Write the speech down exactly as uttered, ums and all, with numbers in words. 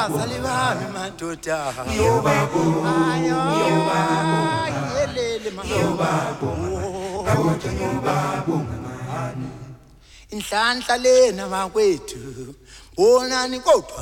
abazali bami madoda ngiyobabonga ngiyobabonga yelele ngiyobabonga kodwa ngiyobabonga ngani inhlanhla lena makwethu bonani kodwa